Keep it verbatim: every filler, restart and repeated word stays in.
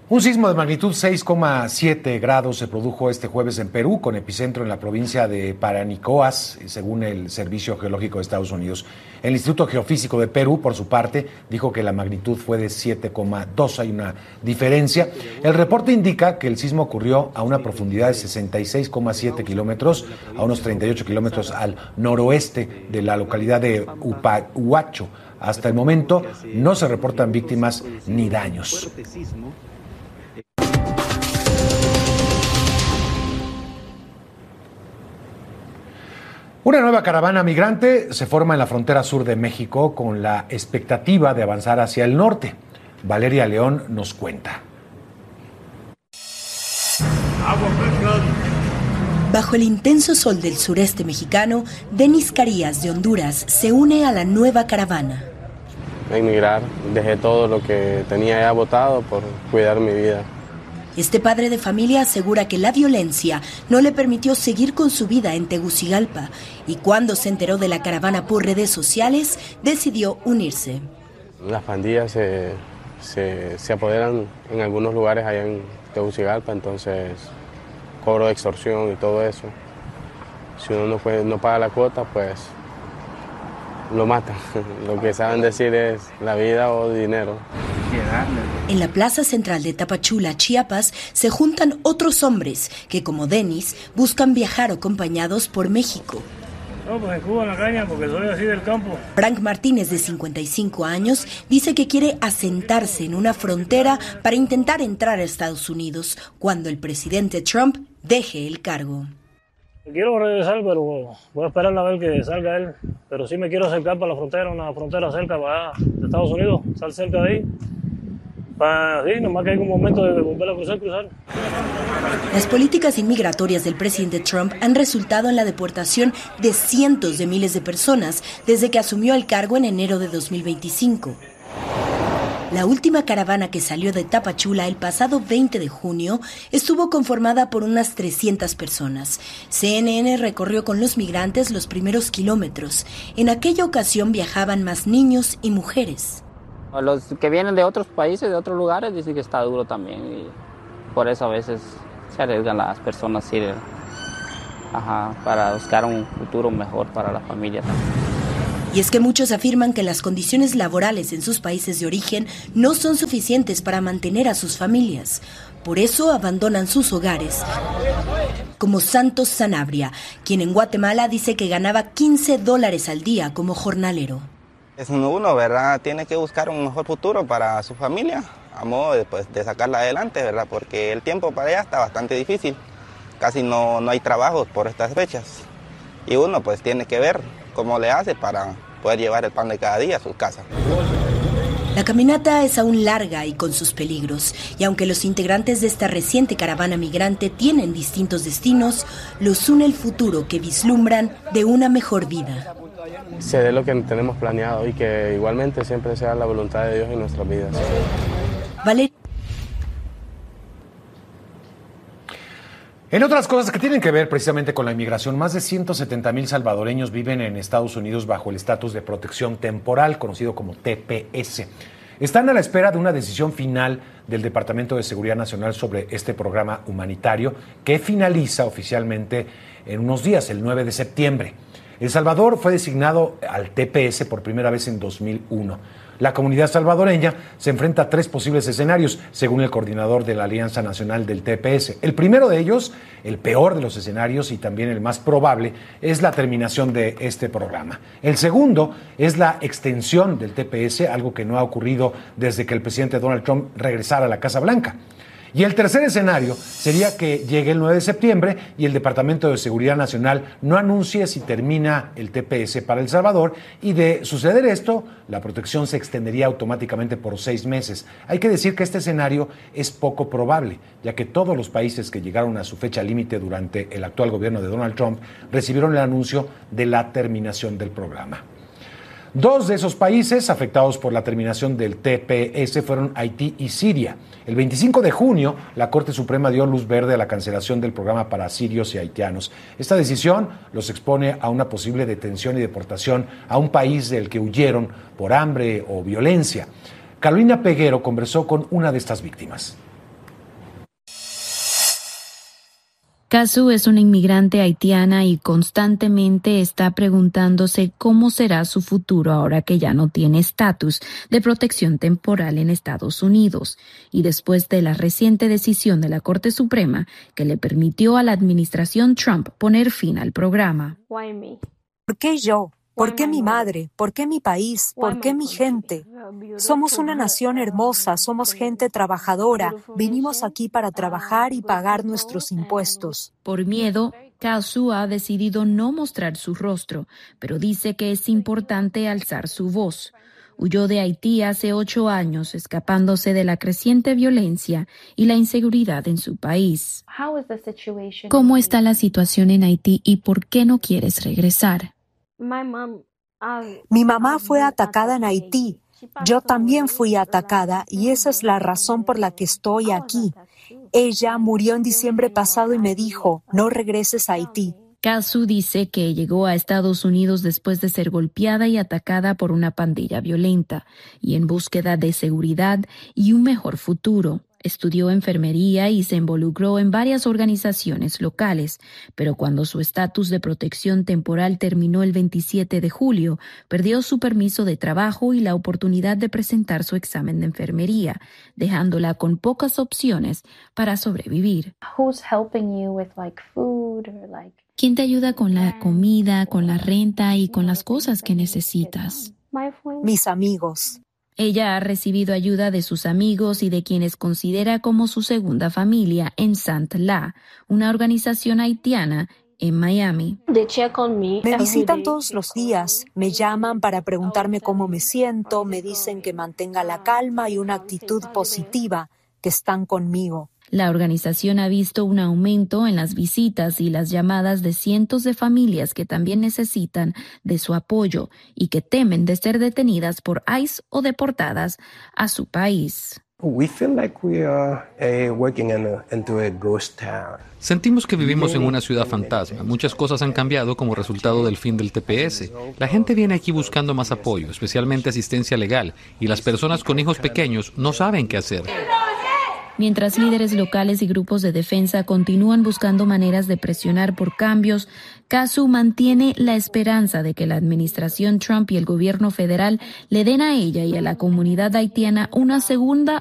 Un sismo de magnitud seis coma siete grados se produjo este jueves en Perú, con epicentro en la provincia de Paranacoas, según el Servicio Geológico de Estados Unidos. El Instituto Geofísico de Perú, por su parte, dijo que la magnitud fue de siete coma dos. Hay una diferencia. El reporte indica que el sismo ocurrió a una profundidad de sesenta y seis coma siete kilómetros, a unos treinta y ocho kilómetros al noroeste de la localidad de Upahuacho. Hasta el momento no se reportan víctimas ni daños. Una nueva caravana migrante se forma en la frontera sur de México con la expectativa de avanzar hacia el norte. Valeria León nos cuenta. Bajo el intenso sol del sureste mexicano, Denis Carías de Honduras se une a la nueva caravana. Emigrar, dejé todo lo que tenía ya botado por cuidar mi vida. Este padre de familia asegura que la violencia no le permitió seguir con su vida en Tegucigalpa y cuando se enteró de la caravana por redes sociales, decidió unirse. Las pandillas se, se, se apoderan en algunos lugares allá en Tegucigalpa, entonces cobro de extorsión y todo eso. Si uno no, puede, no paga la cuota, pues lo matan. Lo que saben decir es la vida o dinero. En la plaza central de Tapachula, Chiapas, se juntan otros hombres que, como Denis, buscan viajar acompañados por México. No, pues en Cuba en la caña, porque soy así del campo. Frank Martínez, de cincuenta y cinco años, dice que quiere asentarse en una frontera para intentar entrar a Estados Unidos cuando el presidente Trump deje el cargo. Quiero regresar, pero voy a esperar a ver que salga él. Pero sí me quiero acercar para la frontera, una frontera cerca para de Estados Unidos, estar cerca de ahí. Para, sí, nomás que hay un momento de volver a cruzar, cruzar. Las políticas inmigratorias del presidente Trump han resultado en la deportación de cientos de miles de personas desde que asumió el cargo en enero de dos mil veinticinco. La última caravana que salió de Tapachula el pasado veinte de junio estuvo conformada por unas trescientas personas. C N N recorrió con los migrantes los primeros kilómetros. En aquella ocasión viajaban más niños y mujeres. Los que vienen de otros países, de otros lugares, dicen que está duro también. Y por eso a veces se arriesgan las personas ir, ajá, para buscar un futuro mejor para la familia también. Y es que muchos afirman que las condiciones laborales en sus países de origen no son suficientes para mantener a sus familias. Por eso abandonan sus hogares, como Santos Sanabria, quien en Guatemala dice que ganaba quince dólares al día como jornalero. Es uno, ¿verdad? Tiene que buscar un mejor futuro para su familia, a modo de, pues, de sacarla adelante, ¿verdad? Porque el tiempo para ella está bastante difícil. Casi no, no hay trabajos por estas fechas. Y uno pues tiene que ver cómo le hace para poder llevar el pan de cada día a su casa. La caminata es aún larga y con sus peligros, y aunque los integrantes de esta reciente caravana migrante tienen distintos destinos, los une el futuro que vislumbran de una mejor vida. Se dé lo que tenemos planeado y que igualmente siempre sea la voluntad de Dios en nuestras vidas. Valeria. En otras cosas que tienen que ver precisamente con la inmigración, más de ciento setenta mil salvadoreños viven en Estados Unidos bajo el estatus de protección temporal, conocido como T P S. Están a la espera de una decisión final del Departamento de Seguridad Nacional sobre este programa humanitario que finaliza oficialmente en unos días, el nueve de septiembre. El Salvador fue designado al T P S por primera vez en dos mil uno. La comunidad salvadoreña se enfrenta a tres posibles escenarios, según el coordinador de la Alianza Nacional del T P S. El primero de ellos, el peor de los escenarios y también el más probable, es la terminación de este programa. El segundo es la extensión del T P S, algo que no ha ocurrido desde que el presidente Donald Trump regresara a la Casa Blanca. Y el tercer escenario sería que llegue el nueve de septiembre y el Departamento de Seguridad Nacional no anuncie si termina el T P S para El Salvador, y de suceder esto, la protección se extendería automáticamente por seis meses. Hay que decir que este escenario es poco probable, ya que todos los países que llegaron a su fecha límite durante el actual gobierno de Donald Trump recibieron el anuncio de la terminación del programa. Dos de esos países afectados por la terminación del T P S fueron Haití y Siria. El veinticinco de junio, la Corte Suprema dio luz verde a la cancelación del programa para sirios y haitianos. Esta decisión los expone a una posible detención y deportación a un país del que huyeron por hambre o violencia. Carolina Peguero conversó con una de estas víctimas. Kazu es una inmigrante haitiana y constantemente está preguntándose cómo será su futuro ahora que ya no tiene estatus de protección temporal en Estados Unidos y después de la reciente decisión de la Corte Suprema que le permitió a la administración Trump poner fin al programa. ¿Por qué yo? ¿Por qué mi madre? ¿Por qué mi país? ¿Por qué mi gente? Somos una nación hermosa, somos gente trabajadora. Vinimos aquí para trabajar y pagar nuestros impuestos. Por miedo, Kazu ha decidido no mostrar su rostro, pero dice que es importante alzar su voz. Huyó de Haití hace ocho años, escapándose de la creciente violencia y la inseguridad en su país. ¿Cómo está la situación en Haití y por qué no quieres regresar? Mi mamá fue atacada en Haití. Yo también fui atacada y esa es la razón por la que estoy aquí. Ella murió en diciembre pasado y me dijo, no regreses a Haití. Kazu dice que llegó a Estados Unidos después de ser golpeada y atacada por una pandilla violenta y en búsqueda de seguridad y un mejor futuro. Estudió enfermería y se involucró en varias organizaciones locales, pero cuando su estatus de protección temporal terminó el veintisiete de julio, perdió su permiso de trabajo y la oportunidad de presentar su examen de enfermería, dejándola con pocas opciones para sobrevivir. ¿Quién te ayuda con la comida, con la renta y con las cosas que necesitas? Mis amigos. Ella ha recibido ayuda de sus amigos y de quienes considera como su segunda familia en Sant La, una organización haitiana en Miami. Me visitan todos los días, me llaman para preguntarme cómo me siento, me dicen que mantenga la calma y una actitud positiva, que están conmigo. La organización ha visto un aumento en las visitas y las llamadas de cientos de familias que también necesitan de su apoyo y que temen de ser detenidas por ICE o deportadas a su país. Sentimos que vivimos en una ciudad fantasma. Muchas cosas han cambiado como resultado del fin del T P S. La gente viene aquí buscando más apoyo, especialmente asistencia legal, y las personas con hijos pequeños no saben qué hacer. Mientras líderes locales y grupos de defensa continúan buscando maneras de presionar por cambios, Kazu mantiene la esperanza de que la administración Trump y el gobierno federal le den a ella y a la comunidad haitiana una segunda